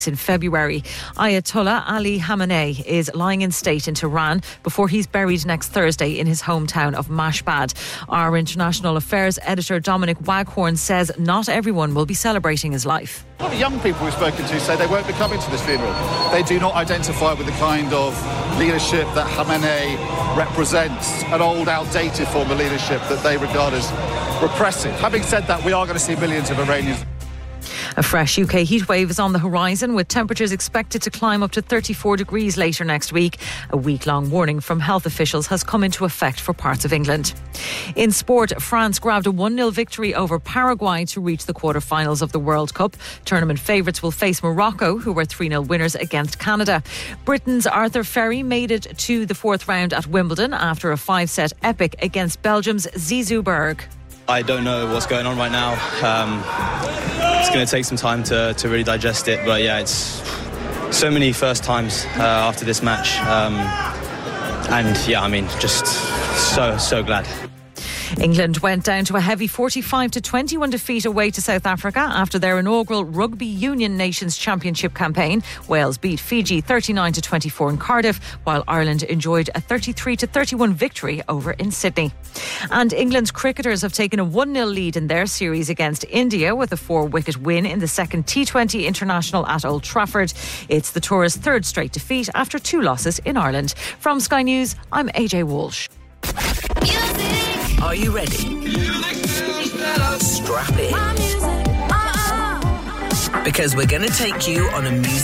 in February. Ayatollah Ali Khamenei is lying in state in Tehran before he's buried next Thursday in his hometown of Mashhad. Our international affairs editor Dominic Waghorn says not everyone will be celebrating his life. A lot of young people we've spoken to say they won't be coming to this funeral. They do not identify with the kind of leadership that Khamenei represents, an old, outdated form of leadership that they regard as repressive. Having said that, we are going to see millions of Iranians. A fresh UK heatwave is on the horizon, with temperatures expected to climb up to 34 degrees later next week. A week-long warning from health officials has come into effect for parts of England. In sport, France grabbed a 1-0 victory over Paraguay to reach the quarter-finals of the World Cup. Tournament favourites will face Morocco, who were 3-0 winners against Canada. Britain's Arthur Ferry made it to the fourth round at Wimbledon after a 5-set epic against Belgium's Zizou Berg. I don't know what's going on right now. It's going to take some time to really digest it. But yeah, it's so many first times after this match. And yeah, I mean, just so glad. England went down to a heavy 45-21 defeat away to South Africa after their inaugural Rugby Union Nations Championship campaign. Wales beat Fiji 39-24 in Cardiff, while Ireland enjoyed a 33-31 victory over in Sydney. And England's cricketers have taken a 1-0 lead in their series against India with a 4-wicket win in the second T20 International at Old Trafford. It's the tour's third straight defeat after 2 losses in Ireland. From Sky News, I'm AJ Walsh. Are you ready? Strap in. Because we're going to take you on a music